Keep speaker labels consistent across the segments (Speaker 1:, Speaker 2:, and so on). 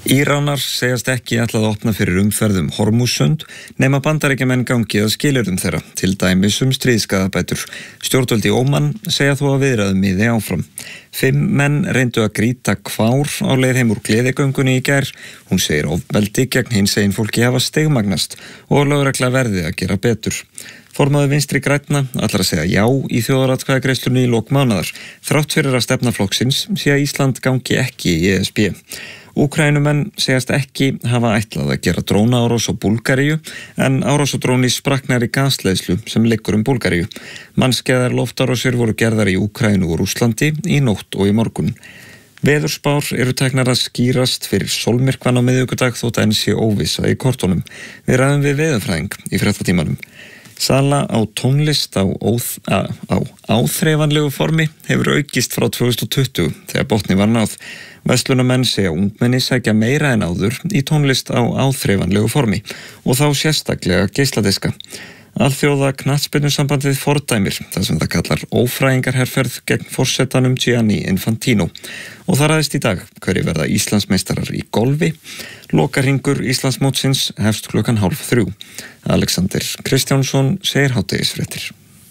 Speaker 1: Íranar segjast ekki ætlað að opna fyrir umferð Hormúzsund nema Bandaríkjamenn gangi að skilyrðum þeirra, til dæmis stríðskaðabætur. Stjórnvöld í Óman segja þó að viðræðum miði áfram. 5 menn reyndu að grýta kvár á leið heim úr gleðigöngunni í gær. Hún segir ofbeldi gegn hinsegin fólki hafa stigmagnast og lögregla verði að gera betur. Formaður Vinstri grænna ætlar að segja já í þjóðaratkvæðagreiðslunni í lok mánaðar, þrátt fyrir að stefna flokksins sé að Ísland gangi ekki í ESB. Úkraínumenn segjast ekki hafa ætlað að gera drónaárás á Búlgaríu en árás á dróni spraknar í gasleiðslu sem liggur Búlgaríu. Mannskæðar loftárásir voru gerðar í Úkraínu og Rússlandi í nótt og í morgun. Veðurspár eru teknar að skýrast fyrir sólmyrkvann á miðvikudag þótt enn sé óvissa í kortunum. Við ræðum við veðurfræðing í fréttatímanum. Sala á tónlist á áþreifanlegu formi hefur aukist frá 2020 þegar botni var náð. Verslunarmenn segja ungmenni sækja meira en áður í tónlist á áþreifanlegu formi og þá sérstaklega geisladiska. Alþjóða knattspyrnusambandið fordæmir það sem það kallar ófrægingarherferð gegn forsetanum Gianni Infantino og það ræðist í dag hverjir verða Íslandsmeistarar í golfi. Lokahringur Íslandsmótsins hefst klukkan 2:30. Alexander Kristjánsson segir hádegisfréttir.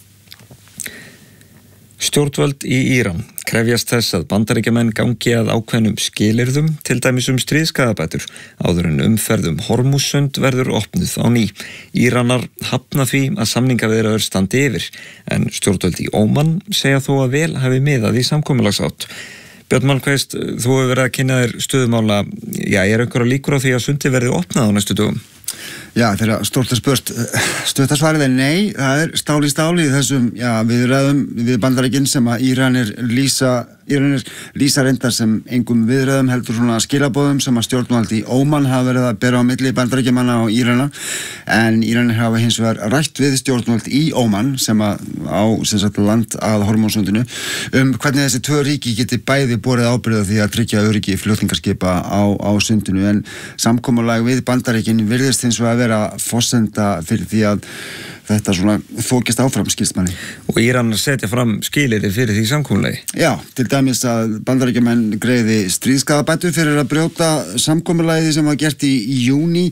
Speaker 1: Stjórnvöld í Íran krefjast þess að Bandaríkjamenn gangi að ákveðnum skilyrðum, til dæmis stríðskaðabætur, áður en umferð Hormúzsund verður opnuð á ný. Íranar hafna því að samningaviðræður standi yfir, en stjórnvöld í Óman segja þó að vel hafi miðað í samkomulagsátt. Björn Malmquist, þú hefur verið að kynna þér stöðumála. Er einhverja líkur á því að sundið verði opnað á næstu dögum?
Speaker 2: Já, þegar stórt spurt, stuttasvarið nei, það stál í stáli í þessum viðræðum við Bandaríkin sem að Íranir lýsa reyndar sem engum viðræðum heldur svona skilaboðum sem að stjórnvald í Óman hafa verið að bera á milli Bandaríkjamanna og Írana, en Íranir hafa hins vegar rætt við stjórnvald í Óman sem að á land að Hormúzsundinu hvernig þessi 2 ríki geti bæði borið ábyrgð á því að tryggja öryggi flutningaskipa á sundinu, en samkomulag við Bandaríkin virðist hins vegar vera forsenda fyrir því að þetta svona þokist áfram, skilst manni.
Speaker 1: Og Íranar setja fram skilyrði fyrir því samkomulagi?
Speaker 2: Já, til dæmis að Bandaríkjamenn greiði stríðskaðabætur fyrir að brjóta samkomulagið sem var gert í júní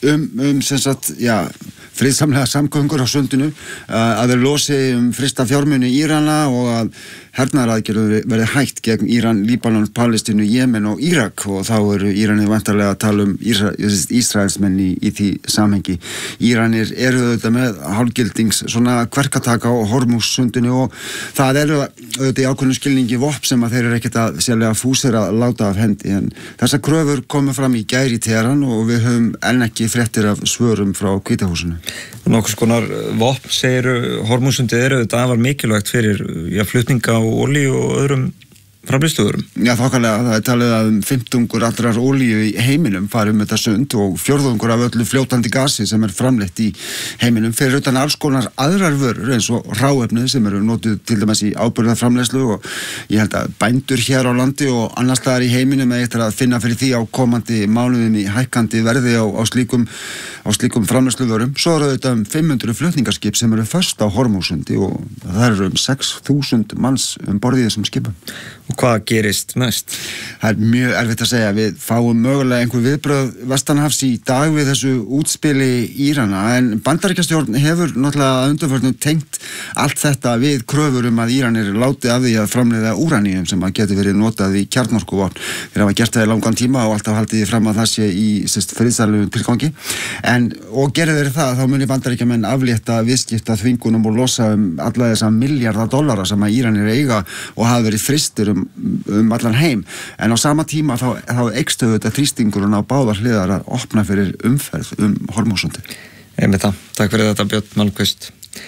Speaker 2: friðsamlega samgöngur á sundinu, að þeir losi frysta fjármuni Írana og að hernaðaraðgerðum verði hægt gegn Íran, Líbanon, Palestínu, Jemen og Írak, og þá eru Íranir vantarlega að tala Ísraelsmenn í því samhengi. Íranir eru auðvitað með hálfgildings svona kverkataka á Hormúzsundinu og það eru auðvitað í ákveðnum skilningi vopn sem að þeir eru ekkert að sérlega fúsir að láta af hendi, en þessar kröfur komu fram í gær í Teheran og við höfum enn ekki fréttir af svörum frá Hvíta húsinu.
Speaker 1: Nokkurs konar vopn segir Hormúzsundið eru þetta afar mikilvægt fyrir flutninga á olíu og öðrum framleiðsluðurum. Já, þokkalega, það talið að 50% allrar olíu í heiminum fari þetta sund og 4% af öllu fljótandi gasi sem framleitt í heiminum fyrir utan alls konar aðrar vörur eins og hráefnið sem eru notuð til dæmis í áburðarframleiðslu, og ég held að bændur hér á landi og annars staðar í heiminum eftir að finna fyrir því á komandi mánuðum í hækkandi verði á slíkum framleiðsluvörum. Svo eru þetta 500 flutningarskip sem eru föst á Hormúzsundi og það eru 6.000 manns borð í þessum skipum. Og hvað gerist næst?
Speaker 2: Það mjög erfitt að segja. Við fáum mögulega einhver viðbrögð vestanhafs í dag við þessu útspili Írana, en Bandaríkjastjórn hefur náttúrulega að undanförnum tengt allt þetta við kröfur að Íranir láti af því að framleiða úraníum sem að geti verið notað í kjarnorkuvopn. Þeir hafa gert það í langan tíma og alltaf haldið því fram að það sé í friðsamlegum tilgangi. Og gerði þeir það, þá muni Bandaríkjamenn aflétta viðskipta þvingunum og losa alla þessa $milljarða sem að Íranir eiga og hafa verið frystir allan heim, en á sama tíma þá eykst þetta þrýstingurinn á báðar hliðar að opna fyrir umferð Hormúzsundi.
Speaker 1: Einmitt það. Takk fyrir þetta, Björn Malmquist.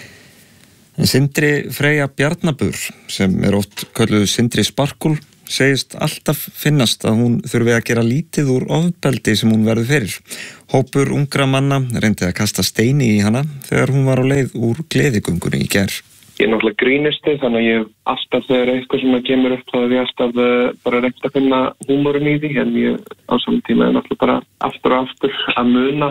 Speaker 1: Sindri Freyja Bjarnabur, sem oft kölluð Sindri Sparkul, segist alltaf finnast að hún þurfi að gera lítið úr ofbeldi sem hún verður fyrir. Hópur ungra manna reyndi að kasta steini í hana þegar hún var á leið úr gleðigöngunni í gær.
Speaker 3: Ég náttúrulega grínisti, þannig að ég alltaf þegar eitthvað sem kemur upp þá ég alltaf bara reynt að finna húmorinn í því, en ég á saman tíma náttúrulega bara aftur og aftur að muna,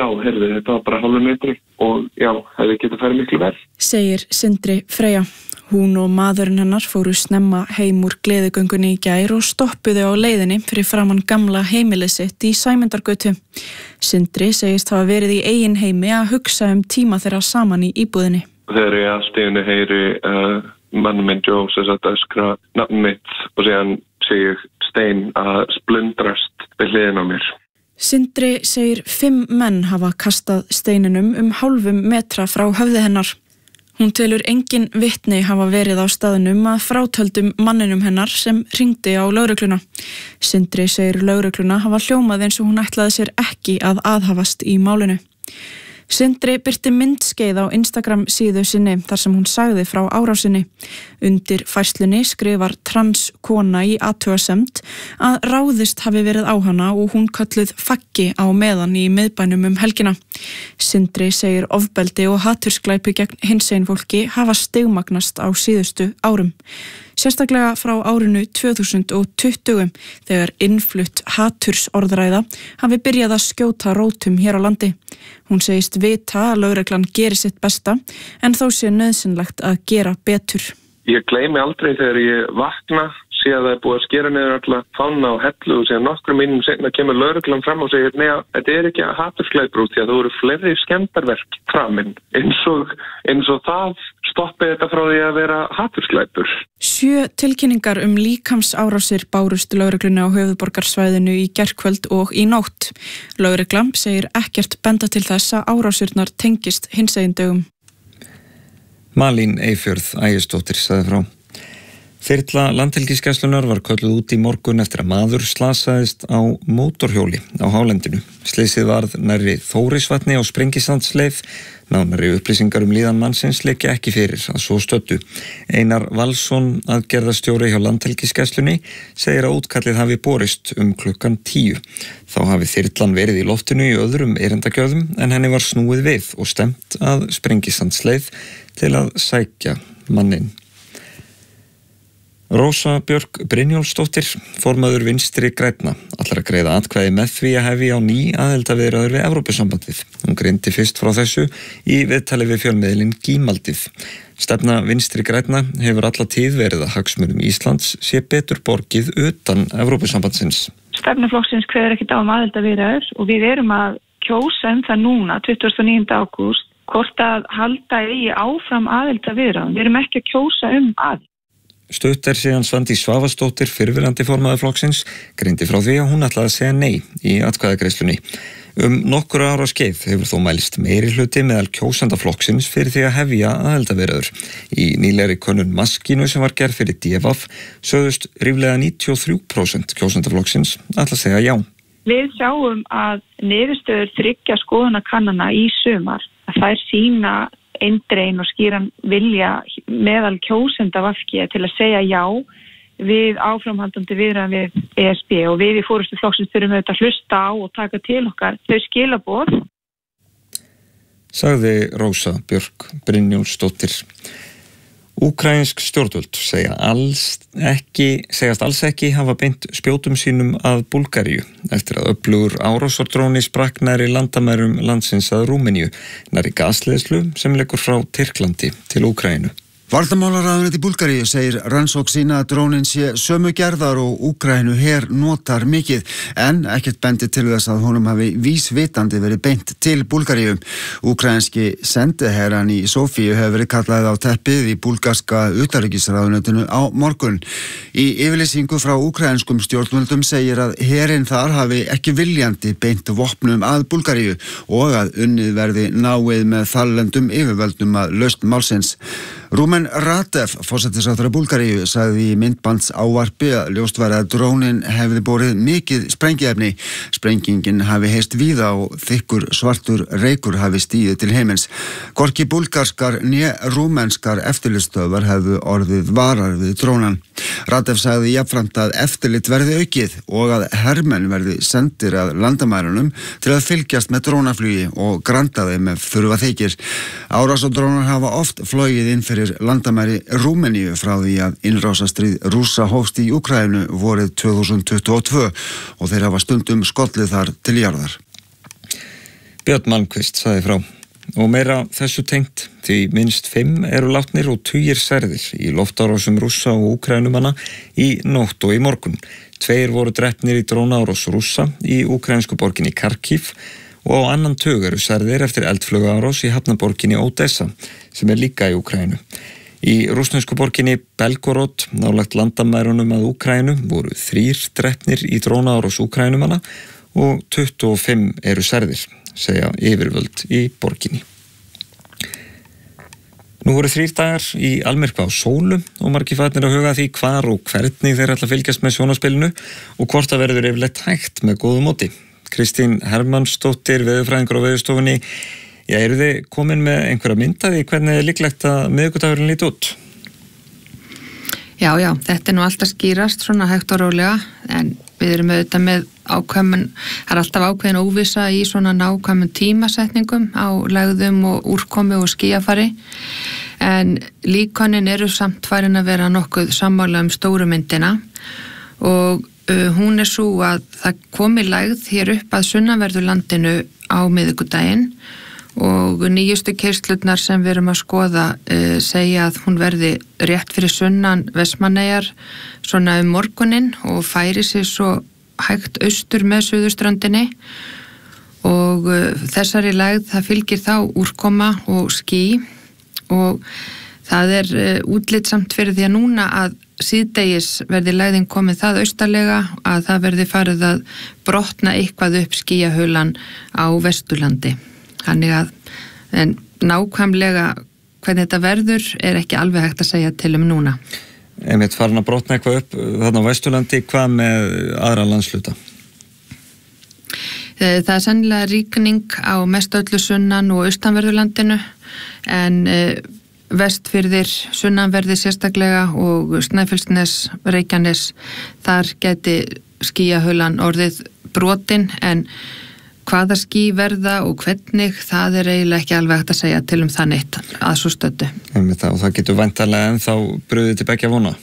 Speaker 3: þetta var bara hálfur metri og hefði getað farið miklu verð.
Speaker 4: Segir Sindri Freyja. Hún og maðurinn hennar fóru snemma heim úr gleðigöngunni í gær og stoppuðu á leiðinni fyrir framan gamla heimilið sitt í Sæmundargötu. Sindri segist hafa verið í eigin heimi að hugsa tíma þeirra saman í íbúðinni.
Speaker 3: Þegar ég allt í einu heyri mann minn Joe sem satt að öskra nafn mitt og síðan sé ég Stein að splundrast við hliðina á mér.
Speaker 4: Sindri segir 5 menn hafa kastað steininum hálfum metra frá höfði hennar. Hún telur engin vitni hafa verið á staðnum að frátöldum manninum hennar sem hringdi á lögregluna. Sindri segir lögregluna hafa hljómað eins og hún ætlaði sér ekki að aðhafast í málinu. Sindri birti myndskeið á Instagram síðu sinni þar sem hún sagði frá árásinni. Undir færslunni skrifar trans kona í athugasemd að ráðist hafi verið á hana og hún kölluð faggi á meðan í miðbænum helgina. Sindri segir ofbeldi og hatursglæpi gegn hinsegin fólki hafa stigmagnast á síðustu árum. Sérstaklega frá árinu 2020 þegar innflutt hatursorðræða hafi byrjað að skjóta rótum hér á landi. Hún segist vita að lögreglan geri sitt besta en þó sé nauðsynlegt að gera betur.
Speaker 3: Ég gleymi aldrei þegar ég vakna, sé að það búið að skera niður alla fána og hellu og síðan nokkrum mínum seinna kemur lögreglan fram og segir nei, þetta ekki hatursglæpur út því að það voru fleiri skemmdarverk framinn eins og það stoppi þetta frá því að vera hatursglæpur. 7
Speaker 4: tilkynningar líkamsárásir bárust lögreglunni á höfuðborgarsvæðinu í gærkvöld og í nótt. Lögreglan segir ekkert benda til þess að árásirnar tengist hinsegin dögum.
Speaker 1: Malín Eyfjörð Ægisdóttir sagði frá. Þyrla Landhelgisgæslunnar var kölluð út í morgun eftir að maður slasaðist á mótorhjóli á hálendinu. Slysið varð nærri Þórisvatni á Sprengisandsleið. Nánari upplýsingar líðan mannsins liggja ekki fyrir að svo stöddu. Einar Valsson, aðgerðarstjóri hjá Landhelgisgæslunni, segir að útkallið hafi borist klukkan 10. Þá hafi þyrlan verið í loftinu í öðrum erindagjörðum en henni var snúið við og stefnt að Sprengisandsleið til að sækja manninn. Rósa Björk Brynjólfsdóttir, formaður Vinstri grænna, ætlar að greiða atkvæði með því að hefja á ný aðildarviðræður við Evrópusambandið. Hún greindi fyrst frá þessu í viðtali við fjölmiðilinn Gímaldið. Stefna Vinstri grænna hefur alla tíð verið að hagsmunum Íslands sé betur borgið utan Evrópusambandsins.
Speaker 5: Stefnuflokksins kveður ekkert á aðildarviðræður og við erum að kjósa það núna 29. ágúst hvort að halda í áfram aðildarviðræðum. Við erum ekki að kjósa aðild.
Speaker 1: Stutt síðan Svandís Svavarsdóttir, fyrrverandi formaður flokksins, greindi frá því að hún ætlaði að segja nei í atkvæðagreiðslunni. Nokkur ára skeið hefur þó mælst meiri hluti meðal kjósenda flokksins fyrir því að hefja aðildarviðræður. Í nýlegri könnun Maskínu sem var gerð fyrir DFF sögðust ríflega 93% kjósenda flokksins ætla að segja já.
Speaker 5: Við sjáum að niðurstöður 3 skoðanakannana í sumar að þær sýna eindreginn og skýran vilja meðal kjósenda VG til að segja já við áframhaldandi viðræðum við ESB og við í forystu flokksins þurfum auðvitað að hlusta á og taka til okkar þau skilaboð.
Speaker 1: Sagði Rósa Björk Brynjólfsdóttir. Úkraínsk stjórnvöld segjast alls ekki hafa beint spjótum sínum að Búlgaríu eftir að öflugur árásardróni sprakk nærri landamærum landsins að Rúmeníu, nærri gasleiðslu sem leggur frá Tyrklandi til Úkraínu.
Speaker 2: Varnarmálaráðuneytið í Búlgaríu segir rannsókn sína að drónin sé sömu gerðar og Úkraínu her notar mikið en ekkert bendi til þess að honum hafi vísvitandi verið beint til Búlgaríu. Úkraínski sendiherran í Sofíu hefur verið kallaðið á teppið í búlgarska utanríkisráðuneytinu á morgun. Í yfirlýsingu frá úkraínskum stjórnvöldum segir að herinn þar hafi ekki viljandi beint vopnum að Búlgaríu og að unnið verði náið með þarlendum yfirvöldum að lausn málsins. Rumen Radev, forsætisráðherra Búlgaríu, sagði í myndbandsávarpi að ljóst var að drónin hefði borið mikið sprengiefni. Sprengingin hafi heyrst víða og þykkur svartur reykur hafi stigið til heimins. Hvorki búlgarskar né rúmenskar eftirlitsstöðvar hefðu orðið varar við drónan. Radev sagði jafnframt að eftirlit verði aukið og að hermenn verði sendir að landamærunum til að fylgjast með drónaflugi og granda þeim ef þurfa þykir. Árásardrónar hafa oft flogið inn fyrir landamæri Rúmeníu frá því að innrásarstríð Rússa hófst í Úkraínu vorið 2022 og þeir hafa stundum skollið þar til jarðar.
Speaker 1: Björn Malmquist sagði frá. Og meira þessu tengt, því minnst 5 eru látnir og tugir særðir í loftárásum Rússa og Úkraínumanna í nótt og í morgun. 2 voru drepnir í drónaárás Rússa í úkraínsku borginni Kharkiv og á annan tug eru særðir eftir eldflugárás í hafnaborginni Odessa, sem líka í Úkraínu. Í rússnesku borginni Belgorod, nálægt landamærunum að Úkraínu, voru 3 drepnir í drónaárás Úkraínumanna og 25 eru særðir, segja yfirvöld í borginni. Nú voru 3 dagar í almyrkva á sólu og margir farnir að huga því hvar og hvernig þeir ætla að fylgjast með sjónvarpspilinu og hvort það verður yfirleitt hægt með góðu móti. Kristín Hermannsdóttir, veðurfræðingur á Veðurstofunni. Eru þið komin með einhverja myndaði hvernig er líklegt að miðvikudagurinn líti út?
Speaker 6: Já, þetta nú alltaf skýrast svona hægt og rólega, en við erum auðvitað með ákveðin, það alltaf ákveðin óvissa í svona nákvæmum tímasetningum á lægðum og úrkomi og skýjafari, en líkönin eru samt farin að vera nokkuð sammála stóru myndina og hún svo að það komi lægð hér upp að sunnanverðu landinu á miðvikudaginn og nýjustu keyslurnar sem við erum að skoða segja að hún verði rétt fyrir sunnan Vestmannaeyjar svona morguninn og færi sig svo hægt austur með suðurströndinni og þessari lægð það fylgir þá úrkoma og ský og það útlitsamt fyrir því að núna að síðdegis verði lægðin komin það austarlega að það verði farið að brotna eitthvað upp skýjahulan á Vesturlandi. Þannig að nákvæmlega hvernig þetta verður er ekki alveg hægt að segja til núna.
Speaker 1: Einmitt farin að brotna eitthvað upp þarna á Vesturlandi, hvað með aðra landshluta?
Speaker 6: Það sennilega rigning á mest öllu sunnan og austanverðurlandinu en Vestfirðir, sunnanverði sérstaklega og Snæfellsnes, Reykjanes, þar geti skýjahulan orðið brotin en hvaða ský verða og hvernig, það eiginlega ekki alveg hægt að segja til það neitt að svo stöddu.
Speaker 1: Og það getur væntanlega ennþá brugðið til beggja vona?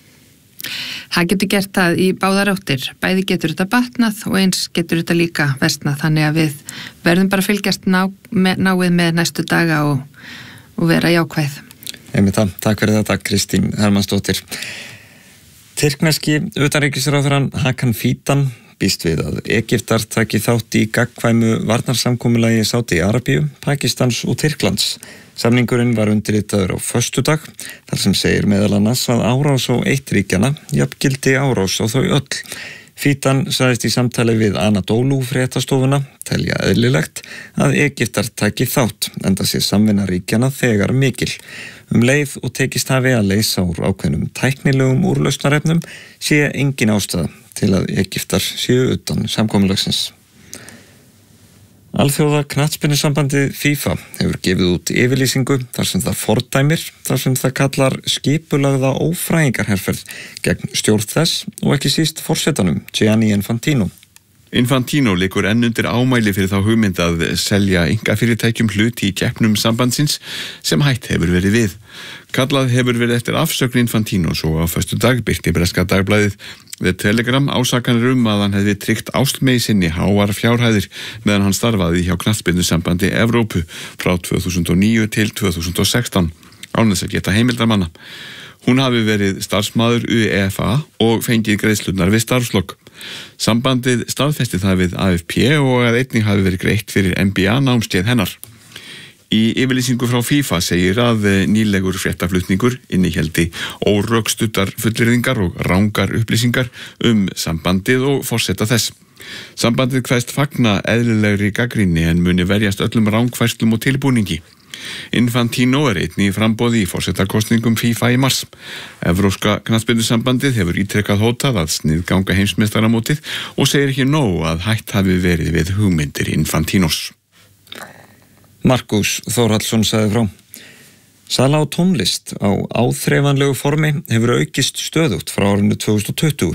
Speaker 6: Það getur gert það í báðar áttir. Bæði getur þetta batnað og eins getur þetta líka versnað, þannig að við verðum bara að fylgjast náið með næstu daga og vera jákvæð.
Speaker 1: Takk fyrir þetta, Kristín Hermannsdóttir. Tyrkneski utanríkisráðherrann Hakan Fidan býst við að Egyptar taki þátt í gagnkvæmu varnarsamkomulagi Sádi-Arabíu, Pakistans og Tyrklands. Samningurinn var undirritaður á föstudag, þar sem segir meðal annars að árás á eitt ríkjanna jafngildi árás á þau öll. Fidan sagðist í samtali við Anadolu fréttastofuna telja eðlilegt að Egyptar taki þátt, enda sé samvinna ríkjanna þegar mikil. Leið og tekist hafi að leysa úr ákveðnum tæknilegum úrlausnarefnum sé engin ástæða til að Egyptar séu utan samkomulagsins. Alþjóða knattspyrnusambandið FIFA hefur gefið út yfirlýsingu þar sem það fordæmir, þar sem það kallar skipulagða ófrægingarherferð gegn stjórn þess og ekki síst forsetanum Gianni Infantino.
Speaker 7: Infantino leikur enn undir ámæli fyrir þá hugmynd að selja einkafyrirtækjum hluti í keppnum sambandsins sem hætt hefur verið við. Kallað hefur verið eftir afsögn Infantino svo á föstudag birti breska dagblaðið The Telegram ásakanir að hann hefði tryggt ástmegi sinni háar fjárhæðir meðan hann starfaði hjá knattspyrnusambandi Evrópu frá 2009 til 2016 án þess að geta heimildarmanna. Hún hafi verið starfsmaður UEFA og fengið greiðslurnar við starfslok. Sambandið staðfesti það við AFP og að einnig hafi verið greitt fyrir MBA námskeið hennar. Í yfirlýsingu frá FIFA segir að nýlegur fréttaflutningur innihéldi órökstuddar fullyrðingar og rangar upplýsingar sambandið og forseta þess. Sambandið kveðst fagna eðlilegri gagnrýni en muni verjast öllum rangfærslum og tilbúningi. Infantino einnig í framboði í forsetakostningum FIFA í mars. Evrópska knattspyrnusambandið hefur ítrekkað hótað að sniðganga heimsmeistaramótið og segir ekki nóg að hætt hafi verið við hugmyndir Infantinos.
Speaker 1: Markus Þórhallsson sagði frá. Sala á tónlist á áþreifanlegu formi hefur aukist stöðugt frá árinu 2020.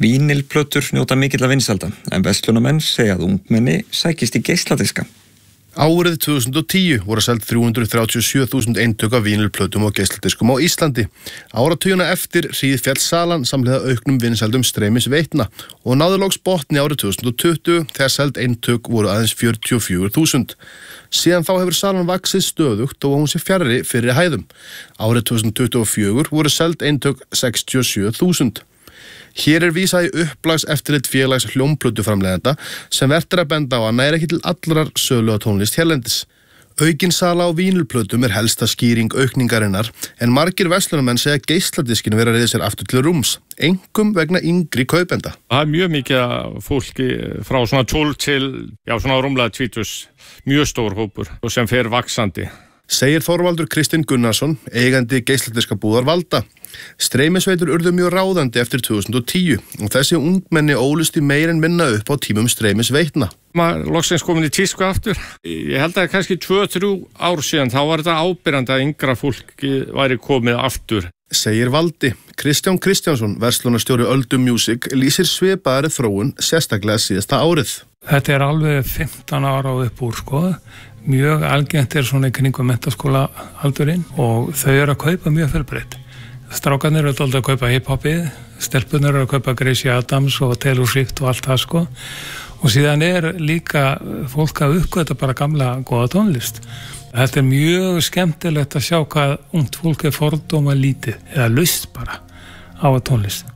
Speaker 1: Vínilplötur njóta mikilla vinsælda en verslunarmenn segja að ungmenni sækist í geisladiska.
Speaker 8: Árið 2010 voru seld 337.000 eintök af vínilplötum og geisladiskum á Íslandi. Áratugina eftir hríðféll salan samhliða auknum vinsældum streymisveitna og náði loks botni árið 2020 þegar seld eintök voru aðeins 44.000. Síðan þá hefur salan vaxið stöðugt og hún sé fjarri fyrir hæðum. Árið 2024 voru seld eintök 67.000. Hér vísað í upplags eftirlit félags hljómplötuframleiðenda sem vert að benda á að næra ekki til allrar sölu á tónlist hérlendis. Aukin sala á vínilplötum helsta skýring aukningarinnar en margir verslunarmenn segja geisladiskinu vera að reiða sér aftur til rúms, einkum vegna yngri kaupenda.
Speaker 9: Það mjög mikið fólki frá svona 12 til, svona rúmlega 20, mjög stór hópur og sem fer vaxandi.
Speaker 8: Segir Þorvaldur Kristinn Gunnarsson, eigandi geisladiskabúðar Valda. Streymisveitur urðu mjög ráðandi eftir 2010 og þessi ungmenni ólust í meir en minna upp á tímum streymisveitna.
Speaker 9: Maður loksins komin í tísku aftur. Ég held að kannski 2-3 ár síðan þá var þetta ábyrjandi að yngra fólki væri komið aftur.
Speaker 8: Segir Valdi. Kristján Kristjánsson, verslunarstjóri Öldu Music, lýsir svipaðari þróun sérstaklega síðasta árið.
Speaker 10: Þetta alveg 15 ára og upp úr, Mjög algengt svona í kringum menntaskóla aldurinn og þau eru að kaupa mjög fjölbreytt. Strákarnir eru alltaf að kaupa hiphopið, stelpunir eru að kaupa Gracie Adams og Taylor Swift og allt það Og síðan líka fólk að uppgöta bara gamla góða tónlist. Þetta mjög skemmtilegt að sjá hvað ungt fólk fordóma lítið eða laust bara á tónlist.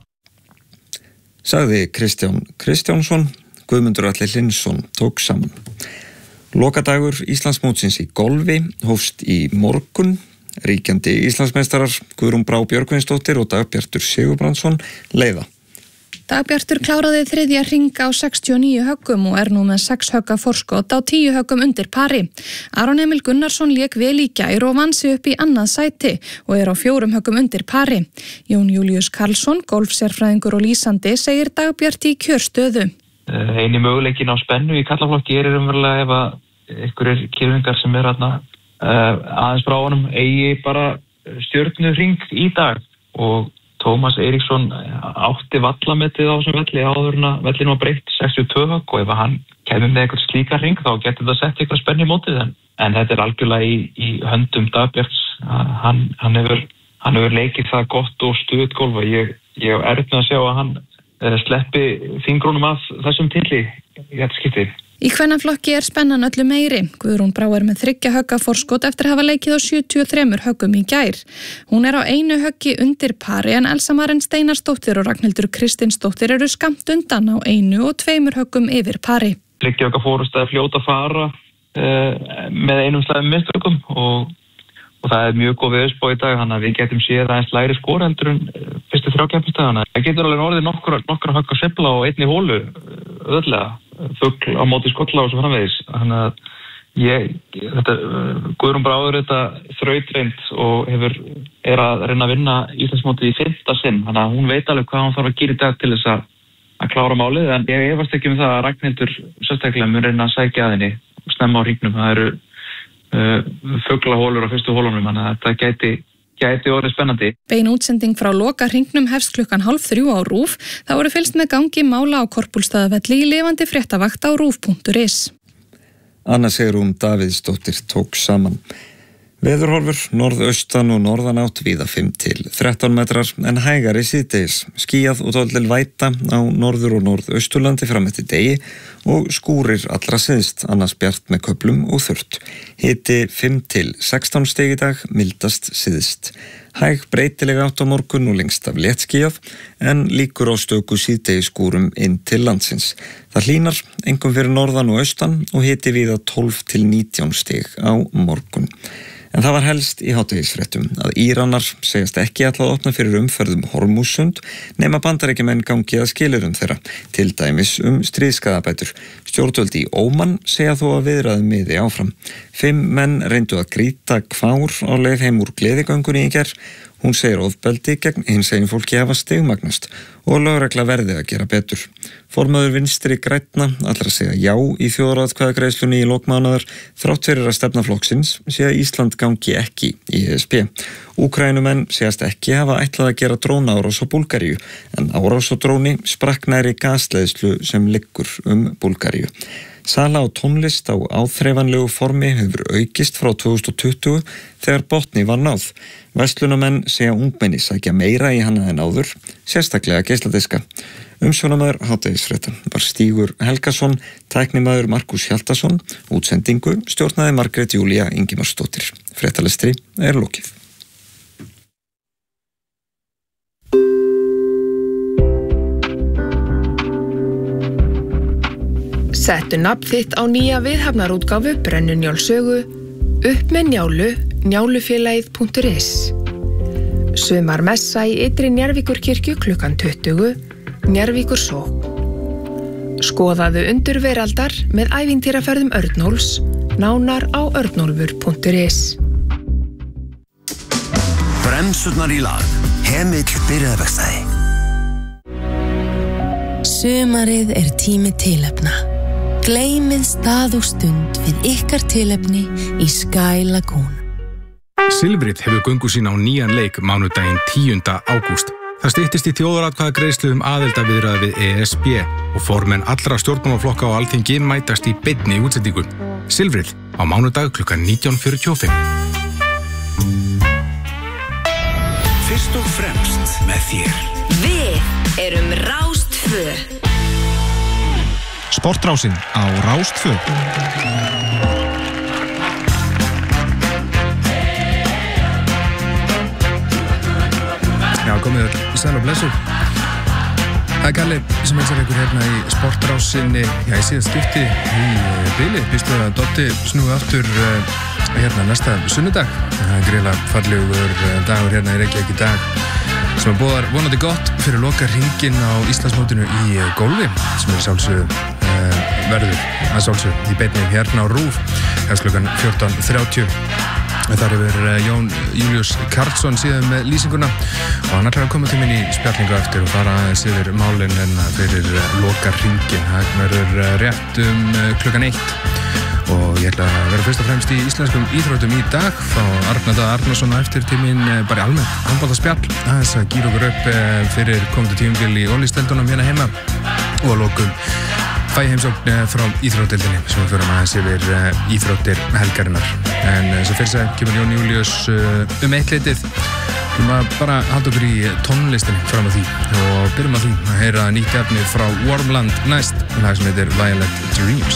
Speaker 1: Sagði Kristján Kristjánsson, Guðmundur Atli Hlynsson tók saman. Lokadagur Íslandsmótsins í golfi hófst í morgun. Ríkjandi Íslandsmeistarar Guðrún Brá Björgvinsdóttir og Dagbjartur Sigurbrandsson leiða.
Speaker 11: Dagbjartur kláraði þriðja hring á 69 höggum og nú með 6 högga forskot á 10 höggum undir pari. Aron Emil Gunnarsson lék vel í gær og vann sig upp í annað sæti og á 4 höggum undir pari. Jón Júlíus Karlsson, golfsérfræðingur og lýsandi, segir Dagbjart í kjörstöðu.
Speaker 12: Eini möguleikin á spennu í kallaflokki umverulega ef að einhverjir kylfingar sem aðeins frá honum eigi bara stjörnuhring í dag og Tómas Eiríksson átti vallametið á þessum velli áður en að vellinu var breytt 62 högg og ef hann kemur með eitthvað slíka hring þá getur það sett eitthvað spennu í mótið en þetta algjörlega í höndum Dagbjarts. Hann hefur leikið það gott og stuðt golf og ég erfitt með að sjá að hann sleppi fingrunum af þessum titli í þetta skipti.
Speaker 11: Í kvennaflokki spennan öllu meiri. Guðrún Brá með 3 högga forskot eftir að hafa leikið á 73 höggum í gær. Hún á 1 höggi undir pari en Elsa Maren Steinarsdóttir og Ragnhildur Kristinsdóttir eru skammt undan á 1 og 2 höggum yfir pari.
Speaker 12: 3 högga fórust að fljóta fara með 1 slæðum mistökum og það mjög góð veðurspá í dag, þannig að við getum séð aðeins lægri skor heldur en fyrstu 3 keppnisdagana. Það getur alveg orðið nokkra högg að sveifla á einni hólu, öðlega, fugl á móti skolla og svo framvegis. Þannig að Guðrún Brá þetta þrautreind og að reyna að vinna Íslandsmótið í 5. sinn, þannig að hún veit alveg hvað hún þarf að gera í dag til þess að klára málið, en ég efast ekki það að Ragnhildur sérstaklega mun reyna að sækja að henni og snemma á hringnum. Það eru fuglahólur á fyrstu hólunum, þannig að þetta gæti orðið spennandi.
Speaker 11: Bein útsending frá loka hringnum hefst 2:30 á RÚV. Það voru fylgst með gangi mála á Korpúlstaðavelli í lifandi fréttavakt á rúv.is.
Speaker 1: Anna Sigrún Davíðsdóttir tók saman. Veðurhorfur norðaustan og norðanátt víða 5 til 13 metrar en hægari síðdegis. Skýjað og dálítil væta á norður- og norðausturlandi fram eftir degi og skúrir allra syðst, annars bjart með köflum og þurrt. Hiti 5 til 16 stig í dag, mildast syðst. Hæg breytileg átt á morgun og lengst af léttskýjað en líkur á stöku síðdegi skúrum inn til landsins. Það hlýnar, einkum fyrir norðan og austan og hiti víða 12 til 19 stig á morgun. En það var helst í hádegisfréttum að Íranar segjast ekki ætla að opna fyrir umferð Hormússund nema Bandaríkjamenn gangi að skilyrðum þeirra, til dæmis stríðskaðabætur. Stjórnvöld í Óman segja þó að viðræðum miði áfram. 5 menn reyndu að grýta kvár á leið heim úr gleðigöngunni í gær. Hún segir ofbeldi gegn hinsegin fólki hafa stigmagnast og lögregla verði að gera betur. Formaður Vinstri grænna ætlar að segja já í þjóðaratkvæðagreiðslunni í lok mánaðar þrátt fyrir að stefna flokksins sé að Ísland gangi ekki í ESB. Úkraínumenn segast ekki hafa ætlað að gera drónaárás á Búlgaríu en árás á dróni sprakk nærri gasleiðslu sem liggur Búlgaríu. Sala á tónlist á áþreifanlegu formi hefur aukist frá 2020 þegar botni var náð. Verslunarmenn segja ungmenni sækja meira í hana en áður, sérstaklega geisladiska. Umsjónamaður hádegisfrétta var Stígur Helgason, tæknimaður Markus Hjaltason, útsendingu stjórnaði Margrét Júlía Ingimarsdóttir. Fréttalestri lokið.
Speaker 13: Settu nafn þitt á nýja viðhafnarútgáfu Brennu Njáls sögu upp með Njálu, njálufélagið.is. Sumarmessa í ytri Njarðvíkurkirkju klukkan 20, Njarðvíkur sókn. Skoðaðu undurveraldar með ævintýraferðum Örnólfs, nánar á örnólfur.is.
Speaker 14: Bremsurnar í lag, Hemill byrjaðarverkstæði.
Speaker 15: Sumarið tími tilefna. Gleymið stað og stund við ykkar tilefni í Sky Lagoon.
Speaker 16: Silfrið hefur göngu sína á nýjan leik mánudaginn 10. ágúst. Það styttist í þjóðaratkvæðagreiðslu aðildarviðræður við ESB og formenn allra stjórnmálaflokka á Alþingi mætast í beinni útsendingu. Silfrið á mánudag klukkan 19:45.
Speaker 14: Fyrst og fremst með þér.
Speaker 15: Við erum Rás 2.
Speaker 17: Sportrásin á Rás 2. Já, komið öll sæl og blessuð. Það Galli sem heilsar ykkur hérna í Sportrásinni í síðast skipti í bili. Býstu að Dotti snúi aftur hérna næsta sunnudag. Það greiðlega fallegur dagur hérna í Reykjavík í dag sem boðar vonandi gott fyrir loka hringinn á Íslandsmótinu í golfi sem sjálfsögðu verður að sjálfsögðu í beinni hérna á RÚV hefst klukkan 14:30. Þar hefur Jón Július Karlsson síðan með lýsinguna og hann ætlar að koma til minn í spjallingu eftir og fara aðeins yfir málin en fyrir loka hringinn. Það verður rétt klukkan 1 og ég ætla að vera fyrst og fremst í íslenskum íþróttum í dag fá Arnar Daða Arnarsson eftir tíminn bara almennt handboltaspjall aðeins að gíra okkur upp fyrir komandi tímabil í Ólísteldunum hérna heima og að lokum fæ heimsókn frá íþrótdeildinni sem við förum aðeins yfir íþróttir helgarinnar en sem fyrst að kemur Jón Július eittleytið við maður bara halda okkur í tónlistinni fram að því og byrjum að því að heyra nýtt efni frá Warmland næst lag sem heitir Violet Dreams.